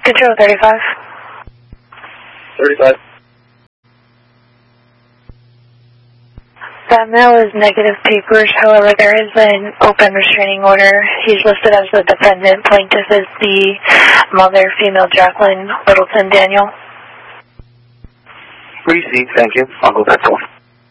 Control 35. 35. That mail is negative papers, however, there is an open restraining order. He's listed as the defendant. Plaintiff is the mother, female Jacqueline Littleton Daniel. Received, thank you. I'll go back off.